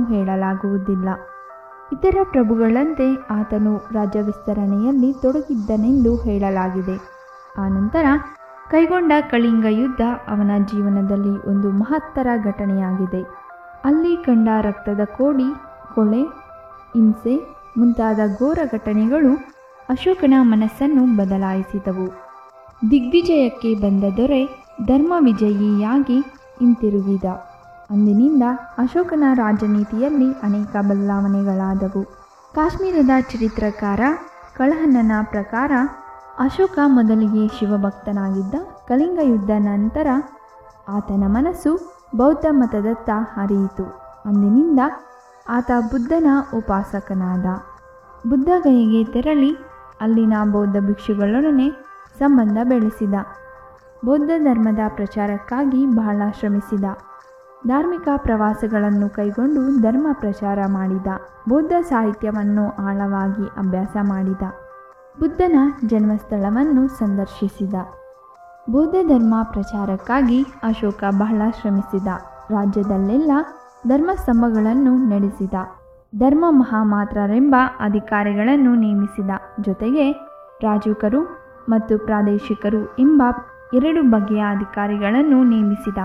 ಹೇಳಲಾಗುವುದಿಲ್ಲ. ಇತರ ಪ್ರಭುಗಳಂತೆ ಆತನು ರಾಜ್ಯ ವಿಸ್ತರಣೆಯಲ್ಲಿ ತೊಡಗಿದ್ದನೆಂದು ಹೇಳಲಾಗಿದೆ. ಆನಂತರ ಕೈಗೊಂಡ ಕಳಿಂಗ ಯುದ್ಧ ಅವನ ಜೀವನದಲ್ಲಿ ಒಂದು ಮಹತ್ತರ ಘಟನೆಯಾಗಿದೆ. ಅಲ್ಲಿ ಕಂಡ ರಕ್ತದ ಕೋಡಿ, ಕೊಳೆ, ಹಿಂಸೆ ಮುಂತಾದ ಘೋರ ಘಟನೆಗಳು ಅಶೋಕನ ಮನಸ್ಸನ್ನು ಬದಲಾಯಿಸಿದವು. ದಿಗ್ವಿಜಯಕ್ಕೆ ಬಂದ ದೊರೆ ಧರ್ಮ ವಿಜಯಿಯಾಗಿ ಹಿಂತಿರುಗಿದ. ಅಂದಿನಿಂದ ಅಶೋಕನ ರಾಜನೀತಿಯಲ್ಲಿ ಅನೇಕ ಬದಲಾವಣೆಗಳಾದವು. ಕಾಶ್ಮೀರದ ಚರಿತ್ರಕಾರ ಕಳಹಣ್ಣನ ಪ್ರಕಾರ ಅಶೋಕ ಮೊದಲಿಗೆ ಶಿವಭಕ್ತನಾಗಿದ್ದ. ಕಳಿಂಗ ಯುದ್ಧ ನಂತರ ಆತನ ಮನಸ್ಸು ಬೌದ್ಧ ಮತದತ್ತ ಹರಿಯಿತು. ಅಂದಿನಿಂದ ಆತ ಬುದ್ಧನ ಉಪಾಸಕನಾದ. ಬುದ್ಧಗಯೆಗೆ ತೆರಳಿ ಅಲ್ಲಿನ ಬೌದ್ಧ ಭಿಕ್ಷುಗಳೊಡನೆ ಸಂಬಂಧ ಬೆಳೆಸಿದ. ಬೌದ್ಧ ಧರ್ಮದ ಪ್ರಚಾರಕ್ಕಾಗಿ ಬಹಳ ಶ್ರಮಿಸಿದ. ಧಾರ್ಮಿಕ ಪ್ರವಾಸಗಳನ್ನು ಕೈಗೊಂಡು ಧರ್ಮ ಪ್ರಚಾರ ಮಾಡಿದ. ಬೌದ್ಧ ಸಾಹಿತ್ಯವನ್ನು ಆಳವಾಗಿ ಅಭ್ಯಾಸ ಮಾಡಿದ. ಬುದ್ಧನ ಜನ್ಮಸ್ಥಳವನ್ನು ಸಂದರ್ಶಿಸಿದ. ಬೌದ್ಧ ಧರ್ಮ ಪ್ರಚಾರಕ್ಕಾಗಿ ಅಶೋಕ ಬಹಳ ಶ್ರಮಿಸಿದ. ರಾಜ್ಯದಲ್ಲೆಲ್ಲ ಧರ್ಮಸ್ತಂಭಗಳನ್ನು ನಡೆಸಿದ. ಧರ್ಮ ಮಹಾಮಾತ್ರರೆಂಬ ಅಧಿಕಾರಿಗಳನ್ನು ನೇಮಿಸಿದ. ಜೊತೆಗೆ ರಾಜುಕರು ಮತ್ತು ಪ್ರಾದೇಶಿಕರು ಎಂಬ 2 ಬಗೆಯ ಅಧಿಕಾರಿಗಳನ್ನು ನೇಮಿಸಿದ.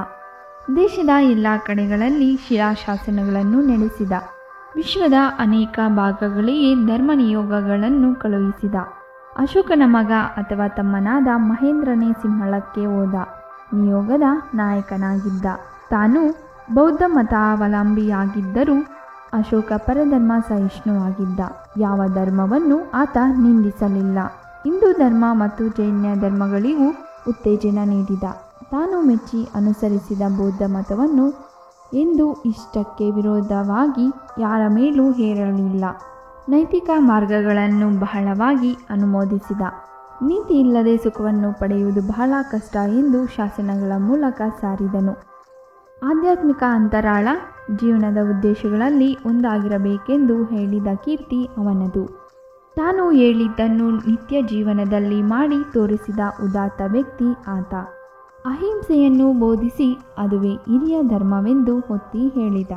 ದೇಶದ ಎಲ್ಲ ಕಡೆಗಳಲ್ಲಿ ಶಿಲಾಶಾಸನಗಳನ್ನು ನಡೆಸಿದ. ವಿಶ್ವದ ಅನೇಕ ಭಾಗಗಳಿಗೆ ಧರ್ಮ ನಿಯೋಗಗಳನ್ನು ಕಳುಹಿಸಿದ. ಅಶೋಕನ ಮಗ ಅಥವಾ ತಮ್ಮನಾದ ಮಹೇಂದ್ರನೇ ಸಿಂಹಳಕ್ಕೆ ಹೋದ ನಿಯೋಗದ ನಾಯಕನಾಗಿದ್ದ. ತಾನು ಬೌದ್ಧ ಮತಾವಲಂಬಿಯಾಗಿದ್ದರೂ ಅಶೋಕ ಪರಧರ್ಮ ಸಹಿಷ್ಣುವಾಗಿದ್ದ. ಯಾವ ಧರ್ಮವನ್ನು ಆತ ನಿಂದಿಸಲಿಲ್ಲ. ಹಿಂದೂ ಧರ್ಮ ಮತ್ತು ಜೈನ ಧರ್ಮಗಳಿಗೂ ಉತ್ತೇಜನ ನೀಡಿದ. ತಾನು ಮೆಚ್ಚಿ ಅನುಸರಿಸಿದ ಬೌದ್ಧ ಮತವನ್ನು ಎಂದೂ ಇಷ್ಟಕ್ಕೆ ವಿರೋಧವಾಗಿ ಯಾರ ಮೇಲೂ ಹೇರಲಿಲ್ಲ. ನೈತಿಕ ಮಾರ್ಗಗಳನ್ನು ಬಹಳವಾಗಿ ಅನುಮೋದಿಸಿದ. ನೀತಿ ಇಲ್ಲದೆ ಸುಖವನ್ನು ಪಡೆಯುವುದು ಬಹಳ ಕಷ್ಟ ಎಂದು ಶಾಸನಗಳ ಮೂಲಕ ಸಾರಿದನು. ಆಧ್ಯಾತ್ಮಿಕ ಅಂತರಾಳ ಜೀವನದ ಉದ್ದೇಶಗಳಲ್ಲಿ ಒಂದಾಗಿರಬೇಕೆಂದು ಹೇಳಿದ ಕೀರ್ತಿ ಅವನದು. ತಾನು ಹೇಳಿದ್ದನ್ನು ನಿತ್ಯ ಜೀವನದಲ್ಲಿ ಮಾಡಿ ತೋರಿಸಿದ ಉದಾತ್ತ ವ್ಯಕ್ತಿ ಆತ. ಅಹಿಂಸೆಯನ್ನು ಬೋಧಿಸಿ ಅದುವೇ ಹಿರಿಯ ಧರ್ಮವೆಂದು ಒತ್ತಿ ಹೇಳಿದ.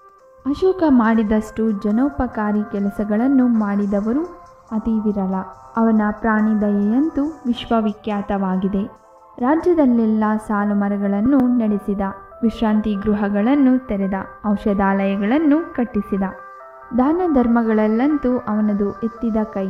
ಅಶೋಕ ಮಾಡಿದಷ್ಟು ಜನೋಪಕಾರಿ ಕೆಲಸಗಳನ್ನು ಮಾಡಿದವರು ಅತಿ ವಿರಳ. ಅವನ ಪ್ರಾಣಿದಯೆಯಂತೂ ವಿಶ್ವವಿಖ್ಯಾತವಾಗಿದೆ. ರಾಜ್ಯದಲ್ಲೆಲ್ಲ ಸಾಲು ಮರಗಳನ್ನು ನಡೆಸಿದ. ವಿಶ್ರಾಂತಿ ಗೃಹಗಳನ್ನು ತೆರೆದ. ಔಷಧಾಲಯಗಳನ್ನು ಕಟ್ಟಿಸಿದ. ದಾನ ಧರ್ಮಗಳಲ್ಲಂತೂ ಅವನದು ಎತ್ತಿದ ಕೈ.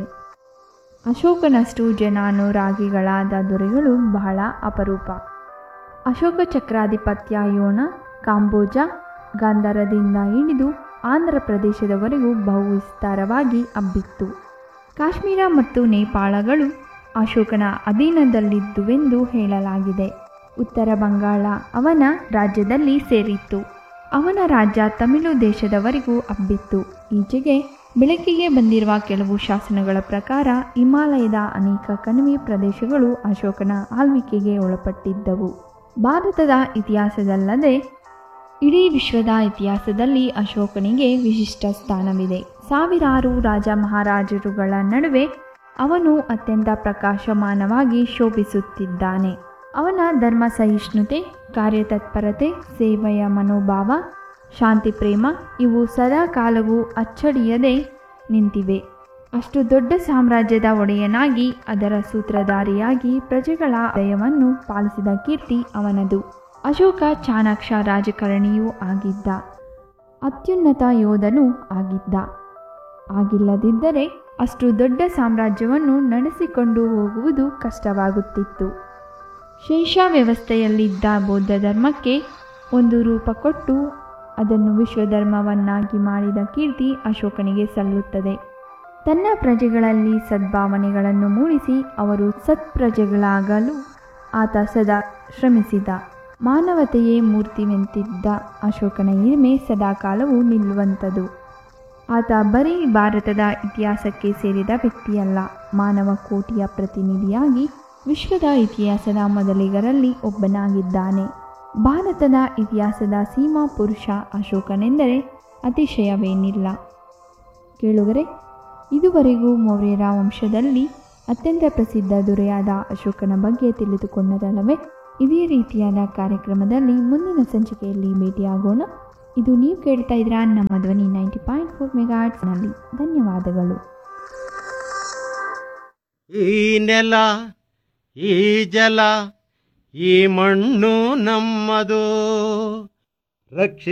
ಅಶೋಕನಷ್ಟು ಜನಾನುರಾಗಿಗಳಾದ ದೊರೆಗಳು ಬಹಳ ಅಪರೂಪ. ಅಶೋಕ ಚಕ್ರಾಧಿಪತ್ಯ ಯೋಣ, ಕಾಂಬೋಜ, ಗಾಂಧಾರದಿಂದ ಹಿಡಿದು ಆಂಧ್ರ ಪ್ರದೇಶದವರೆಗೂ ಬಹು ವಿಸ್ತಾರವಾಗಿ ಹಬ್ಬಿತ್ತು. ಕಾಶ್ಮೀರ ಮತ್ತು ನೇಪಾಳಗಳು ಅಶೋಕನ ಅಧೀನದಲ್ಲಿದ್ದುವೆಂದು ಹೇಳಲಾಗಿದೆ. ಉತ್ತರ ಬಂಗಾಳ ಅವನ ರಾಜ್ಯದಲ್ಲಿ ಸೇರಿತ್ತು. ಅವನ ರಾಜ್ಯ ತಮಿಳು ದೇಶದವರೆಗೂ ಹಬ್ಬಿತ್ತು. ಈಚೆಗೆ ಬೆಳಕಿಗೆ ಬಂದಿರುವ ಕೆಲವು ಶಾಸನಗಳ ಪ್ರಕಾರ ಹಿಮಾಲಯದ ಅನೇಕ ಕಣಿವೆ ಪ್ರದೇಶಗಳು ಅಶೋಕನ ಆಳ್ವಿಕೆಗೆ ಒಳಪಟ್ಟಿದ್ದವು. ಭಾರತದ ಇತಿಹಾಸದಲ್ಲದೆ ಇಡೀ ವಿಶ್ವದ ಇತಿಹಾಸದಲ್ಲಿ ಅಶೋಕನಿಗೆ ವಿಶಿಷ್ಟ ಸ್ಥಾನವಿದೆ. ಸಾವಿರಾರು ರಾಜ ಮಹಾರಾಜರುಗಳ ನಡುವೆ ಅವನು ಅತ್ಯಂತ ಪ್ರಕಾಶಮಾನವಾಗಿ ಶೋಭಿಸುತ್ತಿದ್ದಾನೆ. ಅವನ ಧರ್ಮ ಸಹಿಷ್ಣುತೆ, ಕಾರ್ಯತತ್ಪರತೆ, ಸೇವೆಯ ಮನೋಭಾವ, ಶಾಂತಿ ಪ್ರೇಮ ಇವು ಸದಾ ಕಾಲವೂ ಅಚ್ಚಳಿಯದೆ ನಿಂತಿವೆ. ಅಷ್ಟು ದೊಡ್ಡ ಸಾಮ್ರಾಜ್ಯದ ಒಡೆಯನಾಗಿ ಅದರ ಸೂತ್ರಧಾರಿಯಾಗಿ ಪ್ರಜೆಗಳ ದಯವನ್ನು ಪಾಲಿಸಿದ ಕೀರ್ತಿ ಅವನದು. ಅಶೋಕ ಚಾಣಾಕ್ಷ ರಾಜಕಾರಣಿಯೂ ಆಗಿದ್ದ. ಅತ್ಯುನ್ನತ ಯೋಧನೂ ಆಗಿದ್ದ. ಆಗಿಲ್ಲದಿದ್ದರೆ ಅಷ್ಟು ದೊಡ್ಡ ಸಾಮ್ರಾಜ್ಯವನ್ನು ನಡೆಸಿಕೊಂಡು ಹೋಗುವುದು ಕಷ್ಟವಾಗುತ್ತಿತ್ತು. ಶೇಷ ವ್ಯವಸ್ಥೆಯಲ್ಲಿದ್ದ ಬೌದ್ಧ ಧರ್ಮಕ್ಕೆ ಒಂದು ರೂಪ ಕೊಟ್ಟು ಅದನ್ನು ವಿಶ್ವಧರ್ಮವನ್ನಾಗಿ ಮಾಡಿದ ಕೀರ್ತಿ ಅಶೋಕನಿಗೆ ಸಲ್ಲುತ್ತದೆ. ತನ್ನ ಪ್ರಜೆಗಳಲ್ಲಿ ಸದ್ಭಾವನೆಗಳನ್ನು ಮೂಡಿಸಿ ಅವರು ಸತ್ಪ್ರಜೆಗಳಾಗಲು ಆತ ಸದಾ ಶ್ರಮಿಸಿದ. ಮಾನವತೆಯೇ ಮೂರ್ತಿವೆಂತಿದ್ದ ಅಶೋಕನ ಹಿರಿಮೆ ಸದಾಕಾಲವೂ ನಿಲ್ಲುವಂಥದ್ದು. ಆತ ಬರೀ ಭಾರತದ ಇತಿಹಾಸಕ್ಕೆ ಸೇರಿದ ವ್ಯಕ್ತಿಯಲ್ಲ, ಮಾನವ ಕೋಟಿಯ ಪ್ರತಿನಿಧಿಯಾಗಿ ವಿಶ್ವದ ಇತಿಹಾಸದ ಮೊದಲಿಗರಲ್ಲಿ ಒಬ್ಬನಾಗಿದ್ದಾನೆ. ಭಾರತದ ಇತಿಹಾಸದ ಸೀಮಾ ಪುರುಷ ಅಶೋಕನೆಂದರೆ ಅತಿಶಯವೇನಿಲ್ಲ. ಕೇಳುಗರೆ, ಇದುವರೆಗೂ ಮೌರ್ಯರ ವಂಶದಲ್ಲಿ ಅತ್ಯಂತ ಪ್ರಸಿದ್ಧ ದೊರೆಯಾದ ಅಶೋಕನ ಬಗ್ಗೆ ತಿಳಿದುಕೊಂಡರಲ್ಲವೇ? ಇದೇ ರೀತಿಯಾದ ಕಾರ್ಯಕ್ರಮದಲ್ಲಿ ಮುಂದಿನ ಸಂಚಿಕೆಯಲ್ಲಿ ಭೇಟಿಯಾಗೋಣ. ಇದು ನೀವು ಕೇಳ್ತಾ ಇದ್ದೀರಾ ನಮ್ಮ ಧ್ವನಿ 90.4 ಮೆಗಾಹರ್ಟ್ಸ್ನಲ್ಲಿ. ಧನ್ಯವಾದಗಳು. ಈ ನೆಲ, ಈ ಜಲ, ಈ ಮಣ್ಣು ನಮ್ಮದು, ರಕ್ಷಿ